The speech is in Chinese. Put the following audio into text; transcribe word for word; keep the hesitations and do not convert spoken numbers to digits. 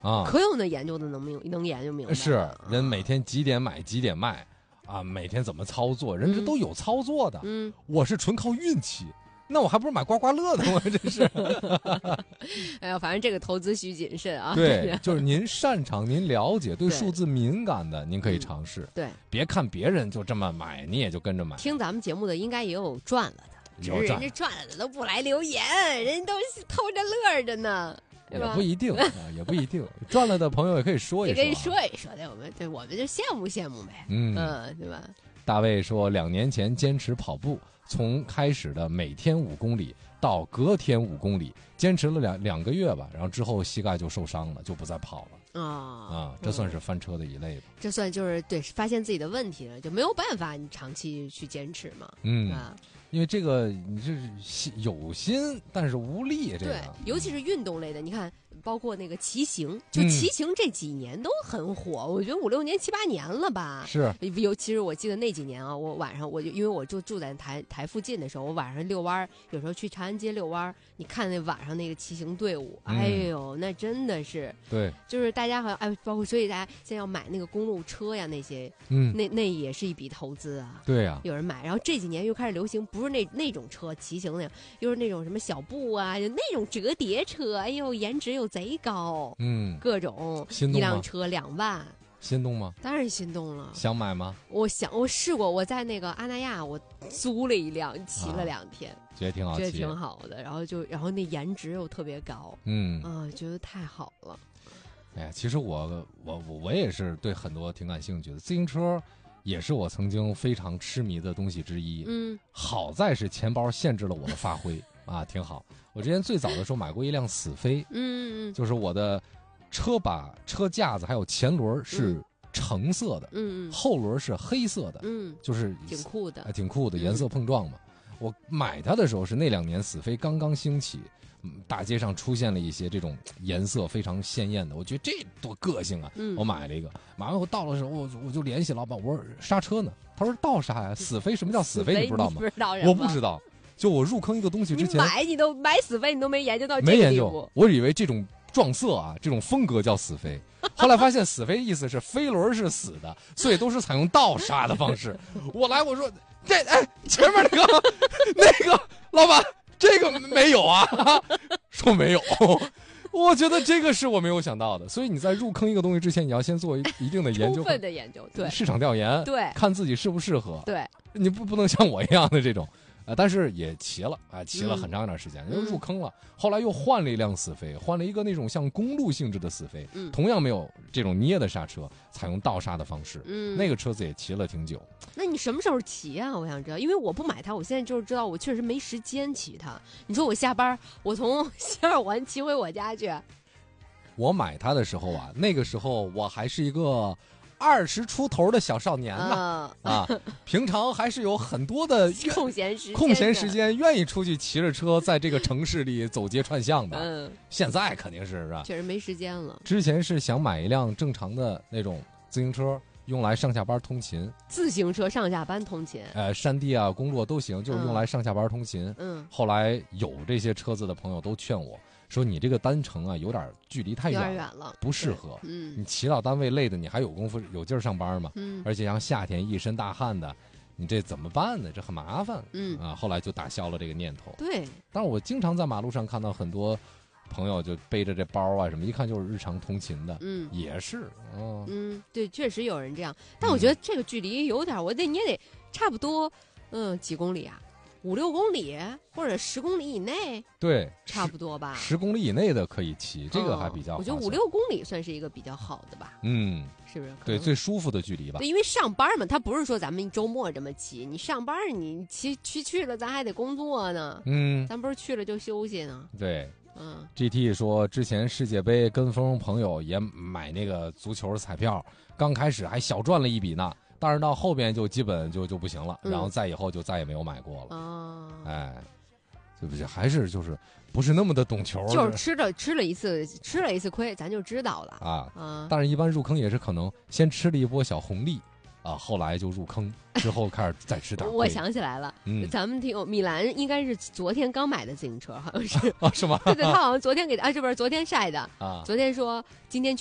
啊， 可有那研究的能明能研究明白。 是人每天几点买几点卖啊，每天怎么操作，人这都有操作的。 嗯， 我是纯靠运气。那我还不如买刮刮乐的，我真是。 哎呀，反正这个投资需谨慎啊。 对，就是您擅长、您了解、对数字敏感的，您可以尝试。 对， 别看别人就这么买，你也就跟着买。 听咱们节目的应该也有赚了的，只是人家赚了的都不来留言，人家都偷着乐着呢。 也不一定啊，也不一定。赚了的朋友也可以说一说、啊， 也可以说一说的，我们对我们就羡慕羡慕呗。 嗯嗯，对吧？ 大卫说，两年前坚持跑步，从开始的每天五公里到隔天五公里，坚持了两两个月吧，然后之后膝盖就受伤了，就不再跑了。 啊啊，这算是翻车的一类吧？ 这算就是对发现自己的问题了，就没有办法你长期去坚持嘛。 嗯啊。 因为这个你这是有心但是无力，这个对，尤其是运动类的，你看，包括那个骑行，就骑行这几年都很火，嗯、我觉得五六年、七八年了吧。 是， 尤其是我记得那几年啊，我晚上我就因为我就住在台台附近的时候，我晚上遛弯，有时候去长安街遛弯，你看那晚上那个骑行队伍，嗯、哎呦，那真的是， 对， 就是大家好像哎，包括所以大家现在要买那个公路车呀，那些， 嗯， 那那也是一笔投资啊。 对呀、啊， 有人买，然后这几年又开始流行不。不是那那种车骑行的，又是那种什么小步啊，就那种折叠车，哎呦，颜值又贼高， 嗯， 各种一辆车两万， 心动吗？ 当然心动了。 想买吗？ 我想，我试过，我在那个阿那亚，我租了一辆，骑了两天， 啊、觉得挺好， 觉得挺好的。然后就，然后那颜值又特别高， 嗯啊，觉得太好了。 哎呀，其实我我我也是对很多挺感兴趣的，自行车。也是我曾经非常痴迷的东西之一。 嗯， 好在是钱包限制了我的发挥啊，挺好。我之前最早的时候买过一辆死飞， 嗯嗯， 就是我的车把、车架子还有前轮是橙色的， 嗯嗯， 后轮是黑色的， 嗯， 就是挺酷的， 啊、挺酷的，颜色碰撞嘛。嗯、我买它的时候是那两年死飞刚刚兴起。大街上出现了一些这种颜色非常鲜艳的，我觉得这多个性啊！ 嗯、 我买了一个，买完我到的时候，我我就联系老板，我说刹车呢？他说倒刹呀，死飞什么叫死飞？你不知道吗？ 不知道， 我不知道。就我入坑一个东西之前， 你买你都买死飞，你都没研究到这个没研究，我以为这种撞色啊，这种风格叫死飞。后来发现死飞意思是飞轮是死的，所以都是采用倒刹的方式。我来我说这哎前面那个那个老板。这个没有啊，说没有，我觉得这个是我没有想到的。所以你在入坑一个东西之前，你要先做一一定的研究， 充分的研究，对市场调研， 对， 看自己适不适合， 对， 你不不能像我一样的这种。呃，但是也骑了啊，骑了很长一段时间，就、嗯、入坑了。后来又换了一辆死飞，换了一个那种像公路性质的死飞， 嗯、 同样没有这种捏的刹车，采用倒刹的方式。 嗯， 那个车子也骑了挺久。 那你什么时候骑啊？我想知道，因为我不买它，我现在就是知道我确实没时间骑它。你说我下班，我从西二环骑回我家去。 我买它的时候啊，那个时候我还是一个。二十出头的小少年呢、嗯、啊，平常还是有很多的空闲时间， 空闲时间愿意出去骑着车，在这个城市里走街串巷的。 嗯， 现在肯定是是吧？ 确实没时间了。 之前是想买一辆正常的那种自行车，用来上下班通勤。 自行车上下班通勤， 呃，山地啊、公路都行，就是用来上下班通勤。 嗯， 后来有这些车子的朋友都劝我。说你这个单程啊，有点距离太远了， 有点远了， 不适合。 嗯， 你骑到单位累的，你还有功夫有劲儿上班吗？ 嗯， 而且像夏天一身大汗的，你这怎么办呢？这很麻烦。 嗯啊，后来就打消了这个念头。 对， 但是我经常在马路上看到很多朋友就背着这包啊什么，一看就是日常通勤的。 嗯， 也是。哦， 嗯，对，确实有人这样，但我觉得这个距离有点，我得你也得差不多，嗯，几公里啊？五六公里或者十公里以内， 对， 差不多吧。 十公里以内的可以骑，这个还比较好、 嗯。我觉得五六公里算是一个比较好的吧。 嗯， 是不是？ 对，最舒服的距离吧。 对，因为上班嘛，他不是说咱们周末这么骑，你上班你骑去去了，咱还得工作呢。 嗯， 咱不是去了就休息呢。 对， 嗯。 G T 说之前世界杯跟风朋友也买那个足球彩票，刚开始还小赚了一笔呢。但是到后边就基本就就不行了， 嗯、 然后再以后就再也没有买过了。 哦， 哎，对不对？还是就是不是那么的懂球， 就是吃了吃了一次吃了一次亏，咱就知道了啊。 啊！ 但是一般入坑也是可能先吃了一波小红利， 啊，后来就入坑，之后开始再吃点贵。 我想起来了， 嗯咱们听米兰应该是昨天刚买的自行车，好像是啊，是吗？ 对对，他好像昨天给啊，这不是昨天晒的， 啊， 昨天说今天